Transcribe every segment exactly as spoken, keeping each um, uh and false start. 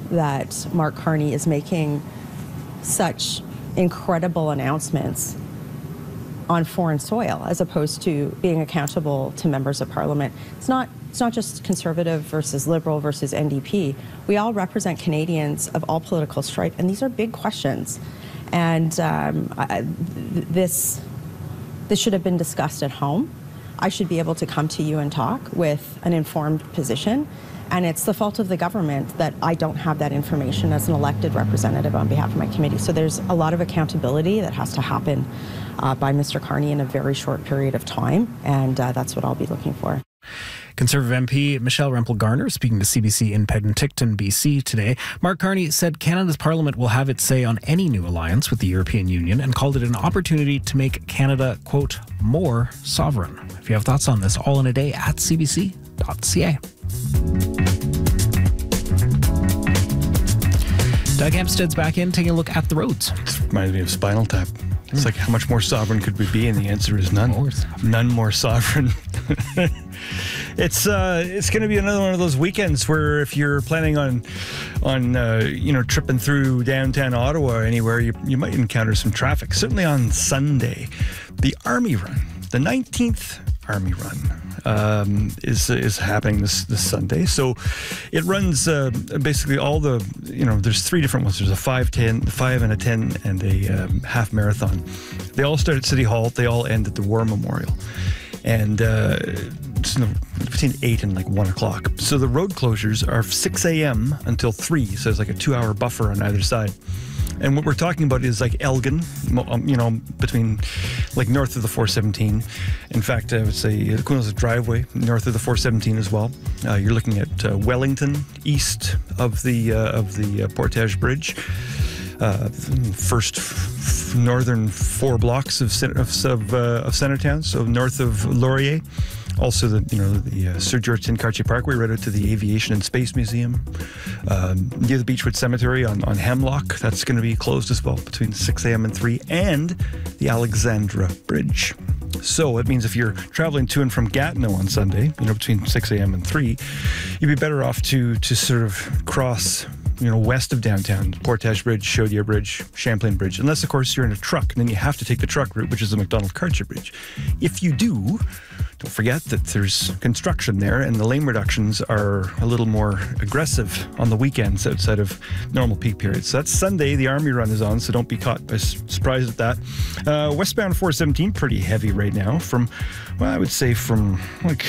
that Mark Carney is making such incredible announcements on foreign soil as opposed to being accountable to members of parliament. It's not it's not just Conservative versus Liberal versus N D P. We all represent Canadians of all political stripe, and these are big questions. And um, I, this this should have been discussed at home. I should be able to come to you and talk with an informed position. And it's the fault of the government that I don't have that information as an elected representative on behalf of my committee. So there's a lot of accountability that has to happen uh, by Mister Carney in a very short period of time, and uh, that's what I'll be looking for. Conservative M P Michelle Rempel-Garner speaking to C B C in Penticton, B C today. Mark Carney said Canada's Parliament will have its say on any new alliance with the European Union and called it an opportunity to make Canada, quote, more sovereign. If you have thoughts on this, all in a day at c b c dot c a. Doug Hempstead's back in, taking a look at the roads. It reminds me of Spinal Tap. It's mm. like, how much more sovereign could we be? And the answer is none. More none more sovereign. It's uh, it's going to be another one of those weekends where if you're planning on on uh, you know tripping through downtown Ottawa or anywhere, you you might encounter some traffic. Certainly on Sunday, the Army Run, the nineteenth Army Run, um, is is happening this this Sunday. So it runs uh, basically all the you know there's three different ones. There's a five, ten, five and a ten, and a um, half marathon. They all start at City Hall. They all end at the War Memorial, and uh, it's between eight and like one o'clock. So the road closures are six a.m. until three. So there's like a two-hour buffer on either side. And what we're talking about is like Elgin, you know, between like north of the four seventeen. In fact, I would say the Queen Elizabeth Driveway, north of the four seventeen as well. Uh, you're looking at uh, Wellington, east of the uh, of the uh, Portage Bridge. Uh, first f- northern four blocks of of of, uh, of Centretown, so north of Laurier. Also, the you know the uh, Sir George Tincartier Parkway, right out to the Aviation and Space Museum, um, near the Beechwood Cemetery on, on Hemlock. That's going to be closed as well between six a.m. and three, and the Alexandra Bridge. So it means if you're traveling to and from Gatineau on Sunday, you know between six a.m. and three, you'd be better off to to sort of cross, you know, west of downtown, Portage Bridge, Chaudière Bridge, Champlain Bridge, unless, of course, you're in a truck, and then you have to take the truck route, which is the Macdonald-Cartier Bridge. If you do, don't forget that there's construction there, and the lane reductions are a little more aggressive on the weekends outside of normal peak periods. So that's Sunday. The Army Run is on, so don't be caught by surprise at that. Uh, westbound four seventeen, pretty heavy right now from, well, I would say from, like,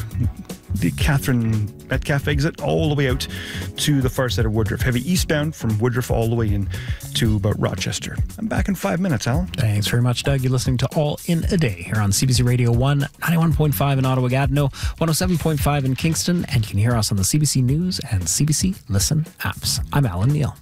the Catherine Metcalfe exit all the way out to the far side of Woodruff. Heavy eastbound from Woodruff all the way in to about Rochester. I'm back in five minutes, Alan. Thanks very much, Doug. You're listening to All in a Day here on C B C Radio one, ninety-one point five in Ottawa, Gatineau, one oh seven point five in Kingston, and you can hear us on the C B C News and C B C Listen apps. I'm Alan Neal.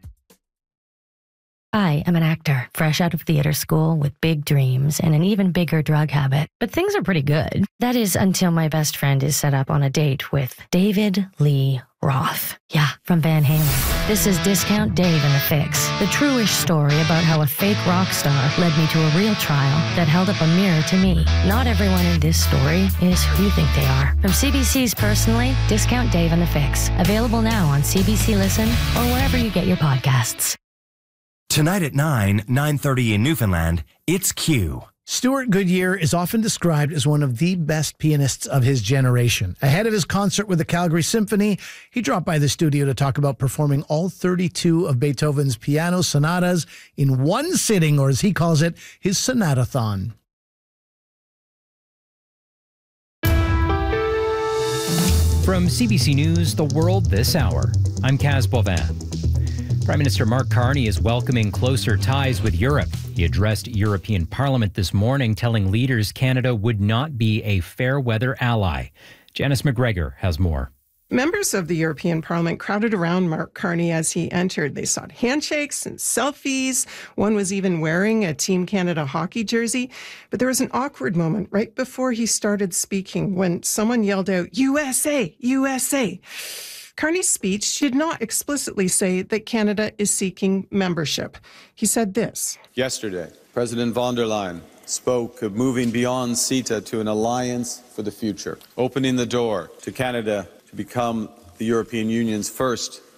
I am an actor, fresh out of theater school with big dreams and an even bigger drug habit. But things are pretty good. That is until my best friend is set up on a date with David Lee Roth. Yeah, from Van Halen. This is Discount Dave and the Fix, the true-ish story about how a fake rock star led me to a real trial that held up a mirror to me. Not everyone in this story is who you think they are. From C B C's Personally, Discount Dave and the Fix. Available now on C B C Listen or wherever you get your podcasts. Tonight at nine, nine thirty in Newfoundland, it's Q. Stuart Goodyear is often described as one of the best pianists of his generation. Ahead of his concert with the Calgary Symphony, he dropped by the studio to talk about performing all thirty-two of Beethoven's piano sonatas in one sitting, or as he calls it, his sonatathon. From C B C News, The World This Hour, I'm Kaz Bovan. Prime Minister Mark Carney is welcoming closer ties with Europe. He addressed European Parliament this morning, telling leaders Canada would not be a fair weather ally. Janice McGregor has more. Members of the European Parliament crowded around Mark Carney as he entered. They sought handshakes and selfies. One was even wearing a Team Canada hockey jersey. But there was an awkward moment right before he started speaking when someone yelled out, U S A, U S A. Carney's speech did not explicitly say that Canada is seeking membership. He said this. Yesterday, President von der Leyen spoke of moving beyond CETA to an alliance for the future, opening the door to Canada to become the European Union's first